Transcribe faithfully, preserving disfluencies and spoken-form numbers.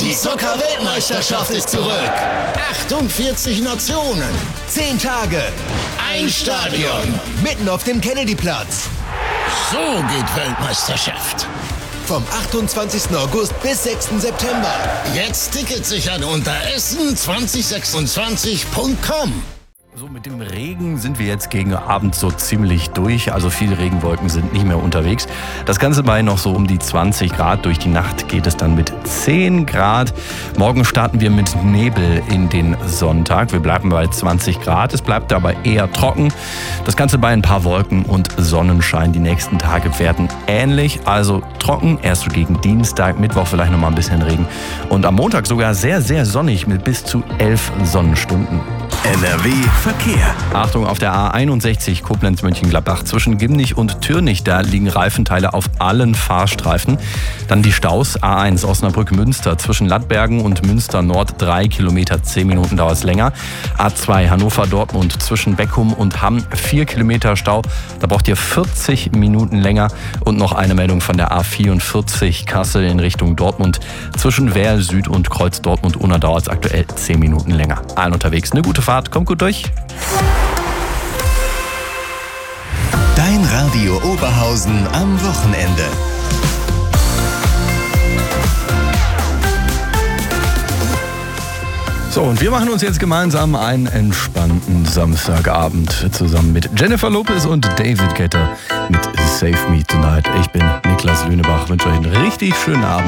Die Zucker-Weltmeisterschaft ist zurück. achtundvierzig Nationen, zehn Tage, ein Stadion, mitten auf dem Kennedyplatz. So geht Weltmeisterschaft. Vom achtundzwanzigsten August bis sechsten September. Jetzt Tickets sichern unter essen zwanzig sechsundzwanzig punkt com. So, mit dem Regen sind wir jetzt gegen Abend so ziemlich durch. Also viele Regenwolken sind nicht mehr unterwegs. Das Ganze bei noch so um die zwanzig Grad. Durch die Nacht geht es dann mit zehn Grad. Morgen starten wir mit Nebel in den Sonntag. Wir bleiben bei zwanzig Grad. Es bleibt aber eher trocken. Das Ganze bei ein paar Wolken und Sonnenschein. Die nächsten Tage werden ähnlich. Also trocken. Erst so gegen Dienstag, Mittwoch vielleicht noch mal ein bisschen Regen. Und am Montag sogar sehr, sehr sonnig mit bis zu elf Sonnenstunden. N R W Verkehr. Achtung, auf der A einundsechzig Koblenz-Mönchengladbach zwischen Gimnich und Türnich, da liegen Reifenteile auf allen Fahrstreifen. Dann die Staus, A eins Osnabrück-Münster zwischen Lattbergen und Münster Nord, drei Kilometer, zehn Minuten dauert es länger. A zwei Hannover-Dortmund zwischen Beckum und Hamm, vier Kilometer Stau, da braucht ihr vierzig Minuten länger. Und noch eine Meldung von der A vierundvierzig Kassel in Richtung Dortmund zwischen Werl Süd und Kreuz Dortmund-Unna dauert es aktuell zehn Minuten länger. Allen unterwegs eine gute Fahrt, kommt gut durch. Dein Radio Oberhausen am Wochenende. So, und wir machen uns jetzt gemeinsam einen entspannten Samstagabend zusammen mit Jennifer Lopez und David Guetta mit Save Me Tonight. Ich bin Niklas Lünebach, wünsche euch einen richtig schönen Abend.